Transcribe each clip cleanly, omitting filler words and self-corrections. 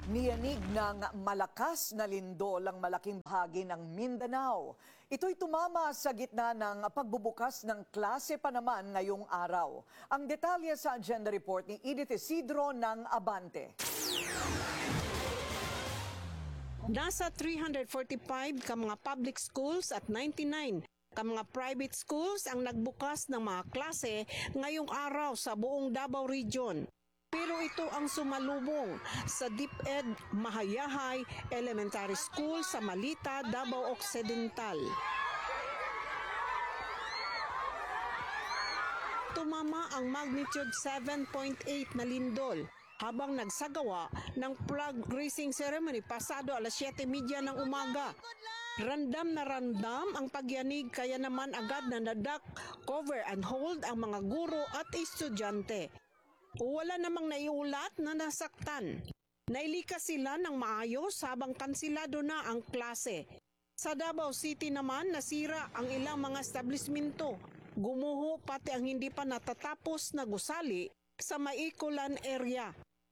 Niyanig ng malakas na lindol ang malaking bahagi ng Mindanao. Ito'y tumama sa gitna ng pagbubukas ng klase pa naman ngayong araw. Ang detalye sa agenda report ni Edith Isidro ng Abante. Nasa 345 ka mga public schools at 99 ka mga private schools ang nagbukas ng mga klase ngayong araw sa buong Davao Region. Pero ito ang sumalubong sa DepEd Mahayahay Elementary School sa Malita, Davao Occidental. Tumama ang magnitude 7.8 na lindol habang nagsagawa ng flag raising ceremony pasado alas 7:30 ng umaga. Randam na randam ang pagyanig kaya naman agad na nadak, cover and hold ang mga guro at estudyante. Wala namang naiulat na nasaktan. Nailikas sila ng maayos habang kansilado na ang klase. Sa Davao City naman nasira ang ilang mga establishmento. Gumuho pati ang hindi pa natatapos na gusali sa Maikulan area.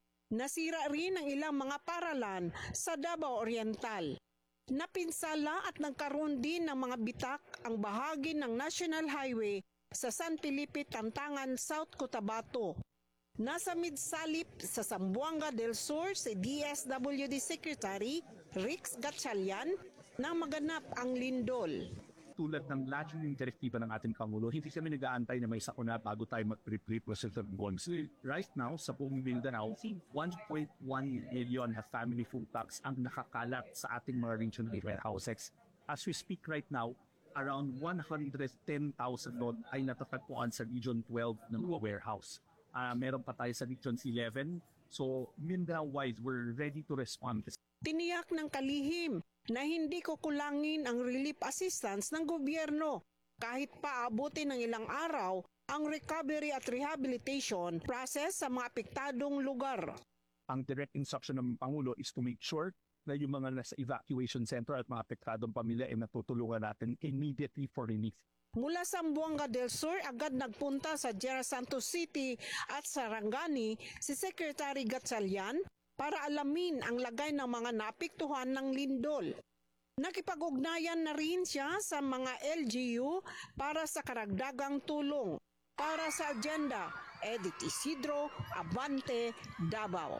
Nasira rin ang ilang mga paralan sa Davao Oriental. Napinsala at nagkaroon din ng mga bitak ang bahagi ng National Highway sa San Felipe, Tantangan, South Cotabato. Nasa midsalip sa Zamboanga del Sur si DSWD Secretary Rix Gatchalian nang maganap ang lindol. Tulad ng lahat ng direktiba ng ating Pangulo, hindi kami nag-aantay na may sakuna bago tayo mag-pre-process of bonds. Right now, sa buong Mindanao, 1.1 million na family food packs ang nakakalat sa ating mga regional warehouses. As we speak right now, around 110,000 load ay natatagpuan sa Region 12 ng warehouse. Meron pa tayo sa Region 11. So, Mindanao-wise, we're ready to respond. Tiniyak ng kalihim na hindi kukulangin ang relief assistance ng gobyerno kahit pa abutin ng ilang araw ang recovery at rehabilitation process sa mga apektadong lugar. Ang direct instruction ng Pangulo is to make sure na yung mga nasa evacuation center at mga apektadong pamilya ay natutulungan natin immediately for relief. Mula sa Zamboanga del Sur, agad nagpunta sa General Santos City at Sarangani si Secretary Gatchalian para alamin ang lagay ng mga naapektuhan ng lindol. Nakipag-ugnayan na rin siya sa mga LGU para sa karagdagang tulong. Para sa agenda, Edith Isidro, Abante, Davao.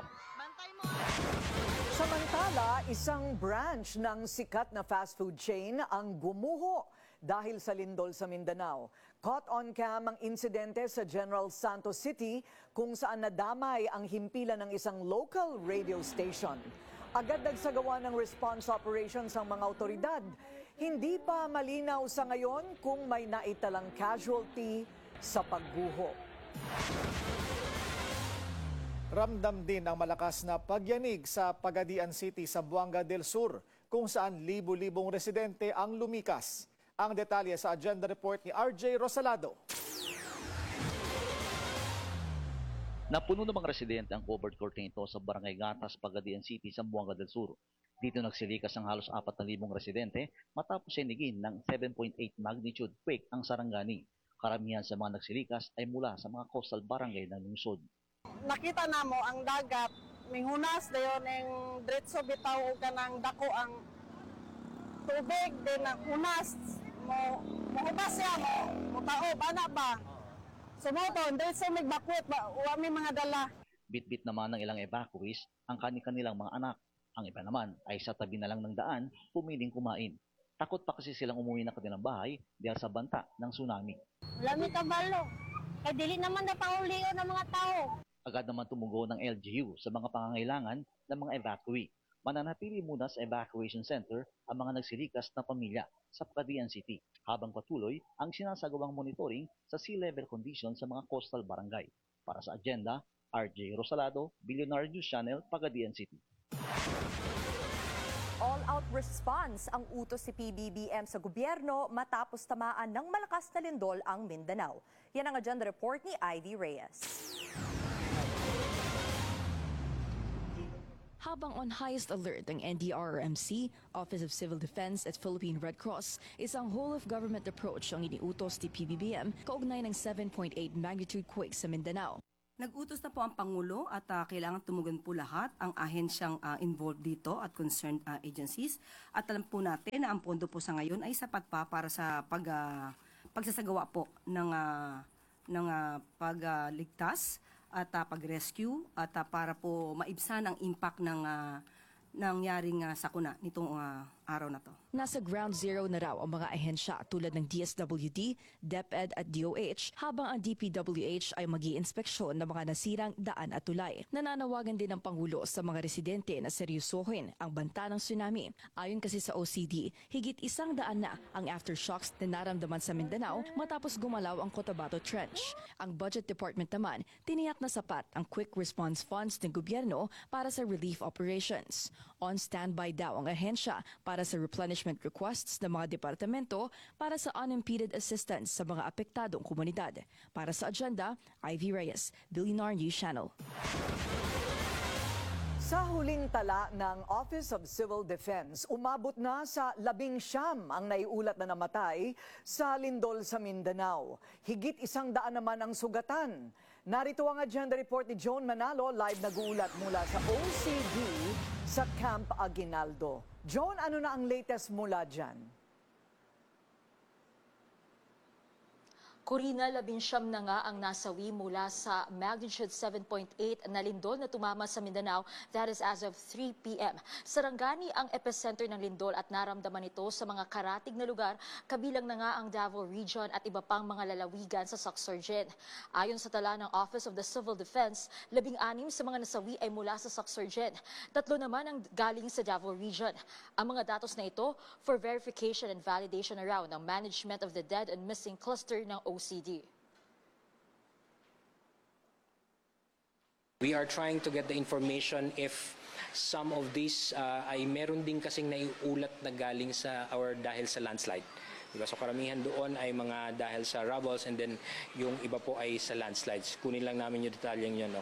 Samantala, isang branch ng sikat na fast food chain ang gumuho dahil sa lindol sa Mindanao. Caught on cam ang insidente sa General Santos City kung saan nadamay ang himpilan ng isang local radio station. Agad nagsagawa ng response operations ang mga otoridad. Hindi pa malinaw sa ngayon kung may naitalang casualty sa pagguho. Ramdam din ang malakas na pagyanig sa Pagadian City sa Zamboanga del Sur kung saan libu-libong residente ang lumikas. Ang detalye sa agenda report ni RJ Rosalado. Napuno ng mga residente ang covered court nito sa Barangay Gatas, Pagadian City sa Zamboanga del Sur. Dito nagsilikas ang halos 4,000 residente matapos sinigin ng 7.8 magnitude quake ang Sarangani. Karamihan sa mga nagsilikas ay mula sa mga coastal barangay ng lungsod. Nakita na mo ang dagat, minghunas dayon ng diretso bitaw ka ng dako ang tubig din ang hunas mo hubas siya mo taob ana ba. Sumoton diretso migbakwet wa may mga dala. Bitbit naman ng ilang evacuees ang kanilang mga anak. Ang iba naman ay sa tabi na lang ng daan pumiling kumain. Takot pa kasi silang umuwi na kanilang bahay dahil sa banta ng tsunami. Lami kabalo. Kay dili naman na paulion ng mga tao. Agad naman tumugo ng LGU sa mga pangangailangan ng mga evacuee. Mananatili muna sa evacuation center ang mga nagsilikas na pamilya sa Pagadian City habang patuloy ang sinasagawang monitoring sa sea level condition sa mga coastal barangay. Para sa agenda, RJ Rosalado, Billionaire News Channel, Pagadian City. All-out response ang utos si PBBM sa gobyerno matapos tamaan ng malakas na lindol ang Mindanao. Yan ang agenda report ni Ivy Reyes. Habang on highest alert ang NDRRMC, Office of Civil Defense at Philippine Red Cross, isang whole-of-government approach ang iniutos ni PBBM kaugnay ng 7.8 magnitude quake sa Mindanao. Nag-utos na po ang Pangulo at kailangan tumugon po lahat ang ahensyang involved dito at concerned agencies. At alam po natin na ang pondo po sa ngayon ay sapat pa para sa pagsasagawa po ng pagligtas at pag-rescue at para po maibsan ang impact ng nangyaring sakuna nitong araw na to. Nasa ground zero na raw ang mga ahensya tulad ng DSWD, DepEd at DOH habang ang DPWH ay mag-iinspeksyon ng mga nasirang daan at tulay. Nananawagan din ng Pangulo sa mga residente na seryosohin ang banta ng tsunami. Ayon kasi sa OCD, higit 100 na ang aftershocks na naramdaman sa Mindanao matapos gumalaw ang Cotabato Trench. Ang Budget Department naman, tiniyak na sapat ang quick response funds ng gobyerno para sa relief operations. On standby daw ang ahensya para sa replenishment requests ng mga departamento para sa unimpeded assistance sa mga apektadong komunidad. Para sa agenda, Ivy Reyes, Billionaire News Channel. Sa huling tala ng Office of Civil Defense, umabot na sa 19 ang naiulat na namatay sa lindol sa Mindanao. Higit 100 naman ang sugatan. Narito ang agenda report ni Joan Manalo, live nag-uulat mula sa OCD sa Camp Aguinaldo. John, ano na ang latest mula dyan? Corina, 19 na nga ang nasawi mula sa magnitude 7.8 na lindol na tumama sa Mindanao. That is as of 3 p.m. Sarangani ang epicenter ng lindol at naramdaman ito sa mga karatig na lugar, kabilang na nga ang Davao Region at iba pang mga lalawigan sa Suxurgen. Ayon sa tala ng Office of the Civil Defense, 16 sa mga nasawi ay mula sa Suxurgen. 3 naman ang galing sa Davao Region. Ang mga datos na ito for verification and validation around ang Management of the Dead and Missing Cluster ng OCD. We are trying to get the information if some of these ay meron din kasing naiulat na galing sa dahil sa landslide. Diba? So karamihan doon ay mga dahil sa rubbles and then yung iba po ay sa landslides. Kunin lang namin yung detalyeng yun. No?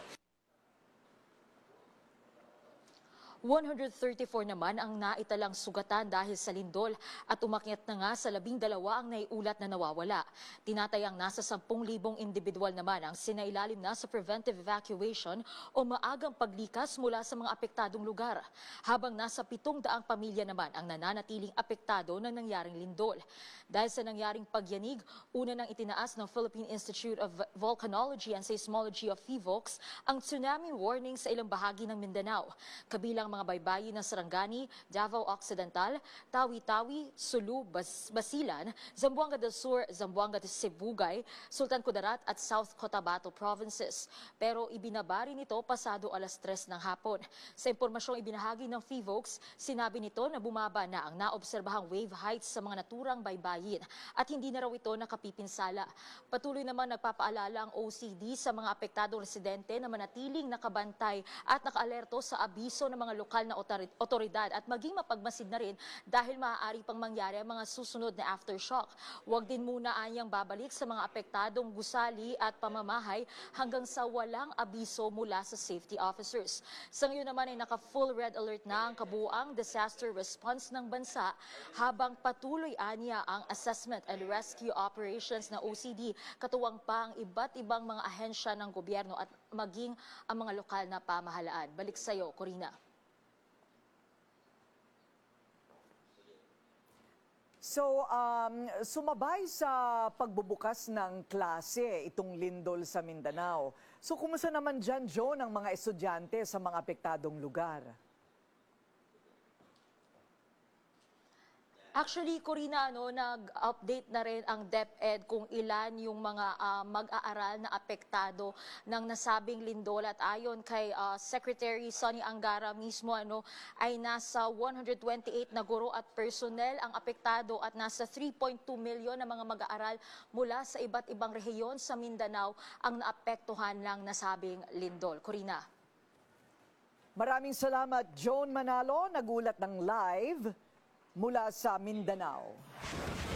134 naman ang naitalang sugatan dahil sa lindol at umakyat na nga sa 12 ang naiulat na nawawala. Tinatayang nasa 10,000 individual naman ang sinailalim na sa preventive evacuation o maagang paglikas mula sa mga apektadong lugar. Habang nasa 700 pamilya naman ang nananatiling apektado ng nangyaring lindol. Dahil sa nangyaring pagyanig, una nang itinaas ng Philippine Institute of Volcanology and Seismology of PHIVOLCS ang tsunami warning sa ilang bahagi ng Mindanao. Kabilang mga baybayin ng Sarangani, Davao Occidental, Tawi-Tawi, Sulu, Basilan, Zamboanga del Sur, Zamboanga de Sibugay, Sultan Kudarat at South Cotabato provinces. Pero ibinabari nito pasado 3:00 ng hapon. Sa impormasyong ibinahagi ng PHIVOLCS, sinabi nito na bumaba na ang naobserbahang wave heights sa mga naturang baybayin at hindi na raw ito nakapipinsala. Patuloy naman nagpapaalala ang OCD sa mga apektadong residente na manatiling nakabantay at nakaalerto sa abiso ng mga lokal na otoridad at maging mapagmasid na rin dahil maaari pang mangyari ang mga susunod na aftershock. Huwag din muna anyang babalik sa mga apektadong gusali at pamamahay hanggang sa walang abiso mula sa safety officers. Sa ngayon naman ay naka-full red alert na ang kabuuang disaster response ng bansa habang patuloy anya ang assessment and rescue operations ng OCD, katuwang pa ang iba't ibang mga ahensya ng gobyerno at maging ang mga lokal na pamahalaan. Balik sa iyo, Corina. So, sumabay sa pagbubukas ng klase itong lindol sa Mindanao. So, kumusta naman dyan, John, ang mga estudyante sa mga apektadong lugar? Actually, Corina, nag-update na rin ang DepEd kung ilan yung mga mag-aaral na apektado ng nasabing lindol. At ayon kay Secretary Sonny Angara mismo, ay nasa 128 na guro at personnel ang apektado at nasa 3.2 milyon na mga mag-aaral mula sa iba't ibang rehiyon sa Mindanao ang naapektuhan ng nasabing lindol. Corina. Maraming salamat, Joan Manalo, nagulat ng live mula sa Mindanao.